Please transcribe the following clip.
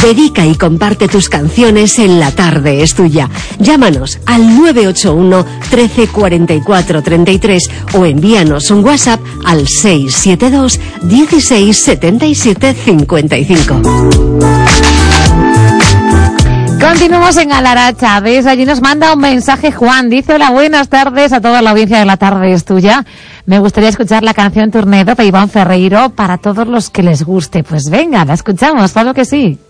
Dedica y comparte tus canciones en La Tarde es Tuya. Llámanos al 981 13 44 33 o envíanos un WhatsApp al 672 16 77 55. Continuamos en Alaracha, ¿ves? Allí nos manda un mensaje Juan, dice: hola, buenas tardes a toda la audiencia de La Tarde es Tuya. Me gustaría escuchar la canción Tornado de Iván Ferreiro para todos los que les guste. Pues venga, la escuchamos, claro que sí.